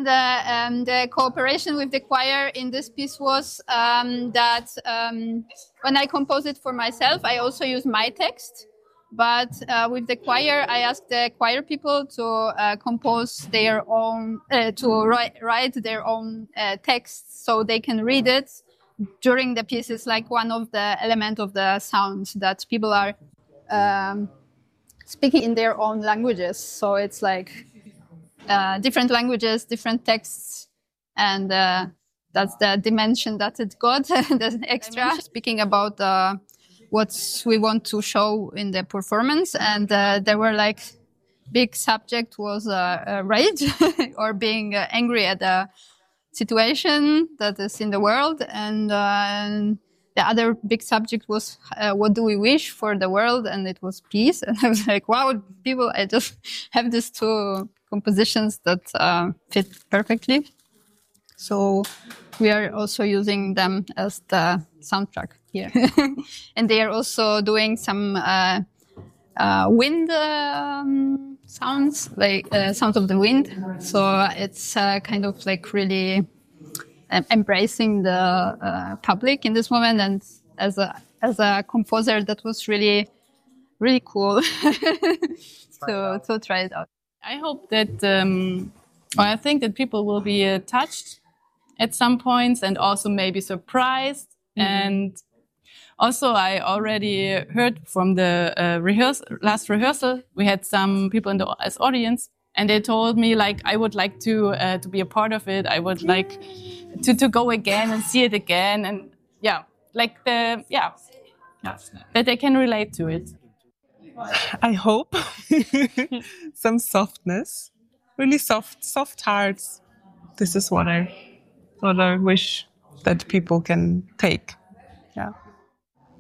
And the cooperation with the choir in this piece was that when I composed it for myself, I also used my text. But with the choir, I asked the choir people to compose their own, to write their own text so they can read it during the piece. Is like one of the elements of the sound that people are speaking in their own languages. So it's like different languages, different texts, and that's the dimension that it got, the extra. Speaking about what we want to show in the performance, and there were like big subject was rage or being angry at the situation that is in the world, and the other big subject was what do we wish for the world, and it was peace. And I was like, wow, people, I just have these two compositions that fit perfectly. So we are also using them as the soundtrack here. And they are also doing some wind sounds, like sounds of the wind. So it's kind of like really embracing the public in this moment. And as a composer, that was really, really cool to try it out. I hope that, I think that people will be touched at some points and also maybe surprised. Mm-hmm. And also, I already heard from the last rehearsal, we had some people in the audience, and they told me, like, I would like to be a part of it. I would like to go again and see it again. And yeah, like that they can relate to it. I hope some softness, really soft hearts. This is what I wish that people can take. Yeah.